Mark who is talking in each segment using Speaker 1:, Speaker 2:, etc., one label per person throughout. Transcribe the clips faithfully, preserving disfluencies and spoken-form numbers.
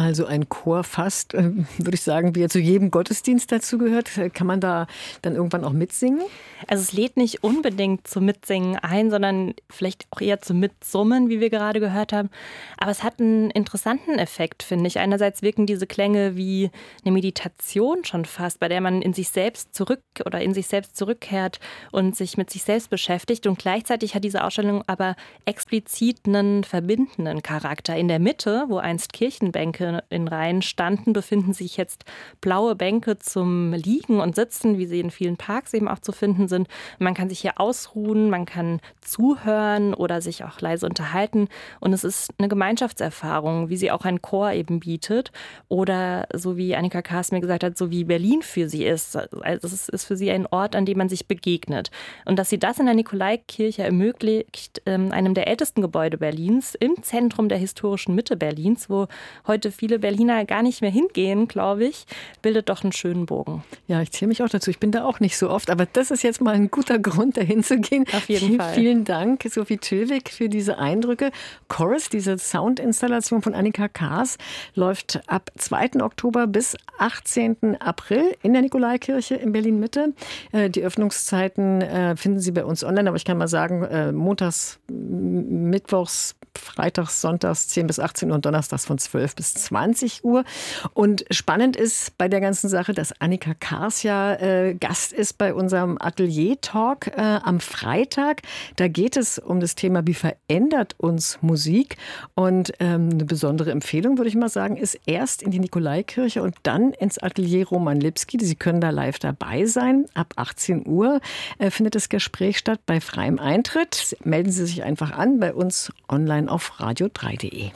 Speaker 1: mal so ein Chor fast, äh, würde ich sagen, wie er zu jedem Gottesdienst dazu gehört. Kann man da dann irgendwann auch mitsingen?
Speaker 2: Also es lädt nicht unbedingt zum Mitsingen ein, sondern vielleicht auch eher zum Mitsummen, wie wir gerade gehört haben. Aber es hat einen interessanten Effekt, finde ich. Einerseits wirken diese Klänge wie eine Meditation schon fast, bei der man in sich selbst zurück oder in sich selbst zurückkehrt und sich mit sich selbst beschäftigt. Und gleichzeitig hat diese Ausstellung aber explizit einen verbindenden Charakter. In der Mitte, wo einst Kirchenbänke in Reihen standen, befinden sich jetzt blaue Bänke zum Liegen und Sitzen, wie sie in vielen Parks eben auch zu finden sind. Man kann sich hier ausruhen, man kann zuhören oder sich auch leise unterhalten. Und es ist eine Gemeinschaftserfahrung, wie sie auch ein Chor eben bietet. Oder so wie Annika Kaas mir gesagt hat, so wie Berlin für sie ist. Also es ist für sie ein Ort, an dem man sich begegnet. Und dass sie das in der Nikolaikirche ermöglicht, einem der ältesten Gebäude Berlins, im Zentrum der historischen Mitte Berlins, wo heute viele Berliner gar nicht mehr hingehen, glaube ich, bildet doch einen schönen Bogen.
Speaker 1: Ja, ich zähle mich auch dazu. Ich bin da auch nicht so oft, aber das ist jetzt mal ein guter Grund, dahin zu gehen.
Speaker 2: Auf jeden
Speaker 1: vielen,
Speaker 2: Fall.
Speaker 1: Vielen Dank, Sophie Tillwig, für diese Eindrücke. Chorus, diese Soundinstallation von Annika Kaas, läuft ab zweiten Oktober bis achtzehnten April in der Nikolaikirche in Berlin-Mitte. Die Öffnungszeiten finden Sie bei uns online, aber ich kann mal sagen, montags, mittwochs, freitags, sonntags zehn bis achtzehn Uhr und donnerstags von zwölf bis zwanzig Uhr. Und spannend ist bei der ganzen Sache, dass Annika Kaas ja äh, Gast ist bei unserem Atelier-Talk äh, am Freitag. Da geht es um das Thema, wie verändert uns Musik? Und ähm, eine besondere Empfehlung, würde ich mal sagen, ist erst in die Nikolaikirche und dann ins Atelier Roman Lipski. Sie können da live dabei sein. Ab achtzehn Uhr äh, findet das Gespräch statt bei freiem Eintritt. Melden Sie sich einfach an bei uns online auf radio drei punkt de.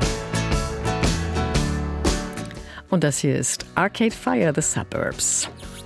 Speaker 1: Und das hier ist Arcade Fire, The Suburbs.